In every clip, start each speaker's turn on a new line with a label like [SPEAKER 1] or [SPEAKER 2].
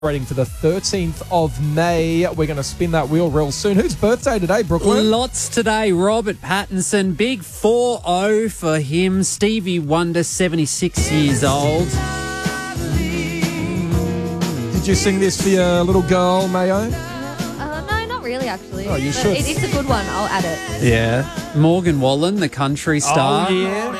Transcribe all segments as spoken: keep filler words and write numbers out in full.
[SPEAKER 1] Celebrating for the thirteenth of May. We're going to spin that wheel real soon. Whose birthday today, Brooklyn?
[SPEAKER 2] Lots today. Robert Pattinson, big four oh for him. Stevie Wonder, seventy-six years old.
[SPEAKER 1] Did you sing this for your little girl, Mayo?
[SPEAKER 3] Uh, no, not really, actually.
[SPEAKER 1] Oh, you
[SPEAKER 3] But
[SPEAKER 1] should.
[SPEAKER 3] It, it's a good one. I'll add it.
[SPEAKER 2] Yeah. Morgan Wallen, the country star.
[SPEAKER 1] Oh, yeah.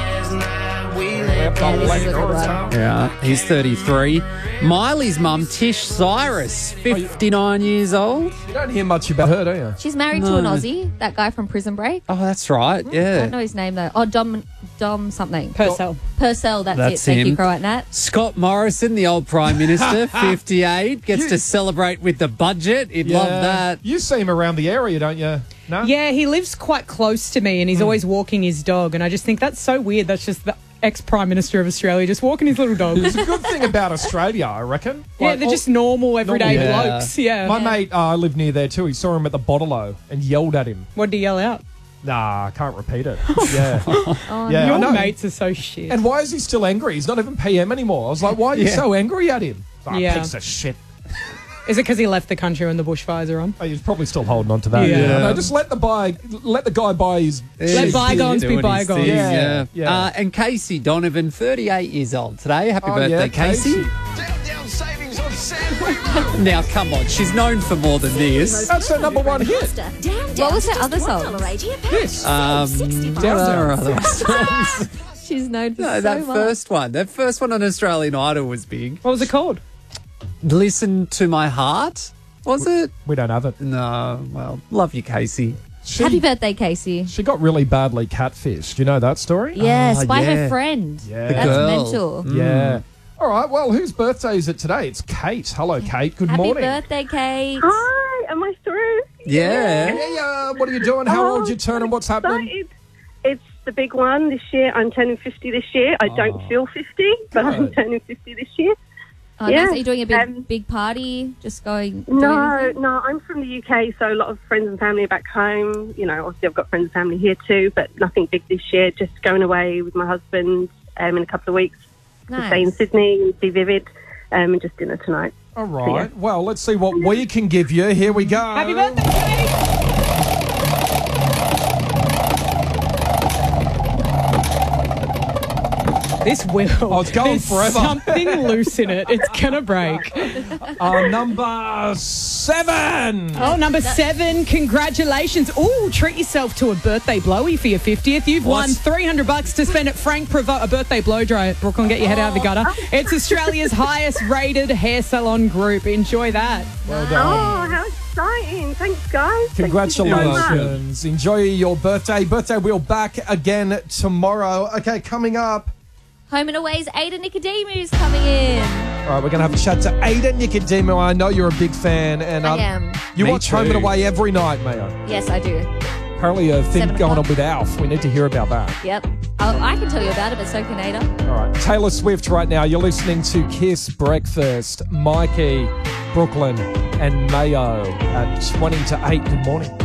[SPEAKER 3] Yeah, this is a good one.
[SPEAKER 2] Yeah, he's thirty-three. Miley's mum, Tish Cyrus, fifty-nine years old.
[SPEAKER 1] You don't hear much about her, do you?
[SPEAKER 3] She's married to
[SPEAKER 2] No.
[SPEAKER 3] an Aussie, that guy from Prison Break.
[SPEAKER 2] Oh, that's right,
[SPEAKER 3] I
[SPEAKER 2] yeah.
[SPEAKER 3] don't know his name, though. Oh, Dom Dom something.
[SPEAKER 4] Purcell.
[SPEAKER 3] Purcell, that's,
[SPEAKER 2] That's
[SPEAKER 3] it. Thank
[SPEAKER 2] him.
[SPEAKER 3] you, Croat Nat.
[SPEAKER 2] Scott Morrison, the old Prime Minister, fifty-eight, gets to celebrate with the budget. He'd love that.
[SPEAKER 1] You see him around the area, don't you? No?
[SPEAKER 4] Yeah, he lives quite close to me and he's always walking his dog. And I just think that's so weird. That's just the ex-Prime Minister of Australia just walking his little dog.
[SPEAKER 1] It's a good thing about Australia, I reckon.
[SPEAKER 4] Yeah,
[SPEAKER 1] Like,
[SPEAKER 4] they're
[SPEAKER 1] all-
[SPEAKER 4] just normal, everyday
[SPEAKER 2] Normal. Yeah.
[SPEAKER 4] blokes. Yeah.
[SPEAKER 1] My mate, uh, I live near there too. He saw him at the Bottle-O and yelled at him.
[SPEAKER 4] What did he yell out?
[SPEAKER 1] Nah, I can't repeat it. Yeah.
[SPEAKER 3] Oh,
[SPEAKER 1] yeah, I
[SPEAKER 4] Your
[SPEAKER 1] know.
[SPEAKER 4] mates are so shit.
[SPEAKER 1] And why is he still angry? He's not even P M anymore. I was like, why are you
[SPEAKER 4] Yeah.
[SPEAKER 1] so angry at him? Oh,
[SPEAKER 4] Yeah.
[SPEAKER 1] piece of shit.
[SPEAKER 4] Is it because he left the country when the bushfires are on?
[SPEAKER 1] Oh, he's probably still holding on to that.
[SPEAKER 4] Yeah.
[SPEAKER 1] No, just let the buy, let the guy buy his.
[SPEAKER 4] Let
[SPEAKER 1] shit.
[SPEAKER 4] bygones be
[SPEAKER 2] Doing his
[SPEAKER 4] bygones.
[SPEAKER 2] thing,
[SPEAKER 1] Yeah,
[SPEAKER 2] Yeah.
[SPEAKER 1] yeah.
[SPEAKER 2] Uh, and Casey Donovan, thirty-eight years old today. Happy
[SPEAKER 1] Oh,
[SPEAKER 2] birthday,
[SPEAKER 1] yeah,
[SPEAKER 2] Casey.
[SPEAKER 5] Down savings on Sandway Road.
[SPEAKER 2] Now, come on, she's known for more than this.
[SPEAKER 1] That's her number one hit.
[SPEAKER 3] What was her other song?
[SPEAKER 1] This.
[SPEAKER 2] Um, what are other songs?
[SPEAKER 3] She's known for
[SPEAKER 2] No,
[SPEAKER 3] so
[SPEAKER 2] that
[SPEAKER 3] much.
[SPEAKER 2] first one. That first one on Australian Idol was big.
[SPEAKER 4] What was it called?
[SPEAKER 2] Listen to My Heart, was it?
[SPEAKER 1] We don't have it.
[SPEAKER 2] No, well, love you, Casey.
[SPEAKER 1] She,
[SPEAKER 3] Happy birthday, Casey.
[SPEAKER 1] she got really badly catfished. You know that story?
[SPEAKER 3] Yes,
[SPEAKER 2] Oh,
[SPEAKER 3] by
[SPEAKER 2] yeah.
[SPEAKER 3] her friend.
[SPEAKER 1] Yeah.
[SPEAKER 2] The
[SPEAKER 3] That's
[SPEAKER 2] girl.
[SPEAKER 3] mental.
[SPEAKER 2] Mm.
[SPEAKER 1] Yeah. All right. Well, whose birthday is it today? It's Kate. Hello, Kate. Good
[SPEAKER 3] Happy
[SPEAKER 1] morning.
[SPEAKER 3] birthday, Kate.
[SPEAKER 6] Hi, am I through?
[SPEAKER 2] Yeah.
[SPEAKER 1] Hey, uh, what are you doing? How
[SPEAKER 6] Oh,
[SPEAKER 1] old you turning? What's
[SPEAKER 6] So
[SPEAKER 1] happening?
[SPEAKER 6] it's, it's the big one this year. I'm turning fifty this year. I
[SPEAKER 1] Oh.
[SPEAKER 6] don't feel fifty, but I'm
[SPEAKER 1] Good.
[SPEAKER 6] turning fifty this year.
[SPEAKER 3] Oh,
[SPEAKER 6] Yeah,
[SPEAKER 3] nice. Are you doing a big
[SPEAKER 6] um,
[SPEAKER 3] big party? Just going? doing
[SPEAKER 6] No,
[SPEAKER 3] anything?
[SPEAKER 6] no, I'm from the U K, so a lot of friends and family are back home. You know, obviously I've got friends and family here too, but nothing big this year. Just going away with my husband um, in a couple of weeks to stay in
[SPEAKER 3] Nice.
[SPEAKER 6] Sydney and be vivid, um, and just dinner tonight.
[SPEAKER 1] All right. Well, let's see what we can give you. Here we go.
[SPEAKER 4] Happy birthday, Kate! This will.
[SPEAKER 1] Oh, it's going
[SPEAKER 4] There's
[SPEAKER 1] forever.
[SPEAKER 4] something loose in it. It's going to break.
[SPEAKER 1] Uh, number seven.
[SPEAKER 4] Oh, number seven. Congratulations. Ooh, treat yourself to a birthday blowy for your fiftieth. You've
[SPEAKER 1] What?
[SPEAKER 4] won three hundred bucks to spend at Frank Provo, a birthday blow dry at Brooklyn. Get your head out of the gutter. It's Australia's highest rated hair salon group. Enjoy that.
[SPEAKER 1] Well done.
[SPEAKER 6] Oh, how exciting. Thanks, guys. Thank you so much.
[SPEAKER 1] Congratulations. Enjoy your birthday. Birthday wheel back again tomorrow. Okay, coming up.
[SPEAKER 3] Home and Away's Ada Nicodemus coming in.
[SPEAKER 1] All right, we're going to have a chat to Ada Nicodemo. I know you're a big fan. and
[SPEAKER 3] I
[SPEAKER 1] um,
[SPEAKER 3] am.
[SPEAKER 1] You
[SPEAKER 2] Me
[SPEAKER 1] watch Home and
[SPEAKER 2] too.
[SPEAKER 1] Away every night, Mayo.
[SPEAKER 3] Yes, I do.
[SPEAKER 1] Apparently a thing
[SPEAKER 3] Seven
[SPEAKER 1] going on
[SPEAKER 3] o'clock.
[SPEAKER 1] with Alf. We need to hear about that.
[SPEAKER 3] Yep. Oh, I can tell you about it, but so can Ada.
[SPEAKER 1] All right. Taylor Swift right now. You're listening to Kiss Breakfast. Mikey, Brooklyn, and Mayo at twenty to eight. Good morning.